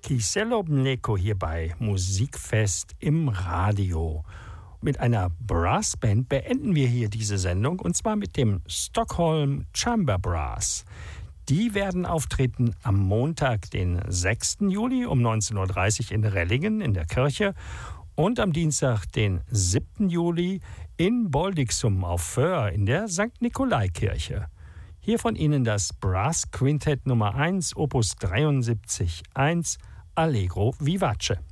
Kiselo Mleko hier bei Musikfest im Radio. Mit einer Brassband beenden wir hier diese Sendung, und zwar mit dem Stockholm Chamber Brass. Die werden auftreten am Montag, den 6. Juli um 19.30 Uhr in Rellingen in der Kirche und am Dienstag, den 7. Juli in Boldixum auf Föhr in der St. Nikolai-Kirche. Hier von Ihnen das Brass Quintett Nummer 1, Opus 73, 1, Allegro Vivace.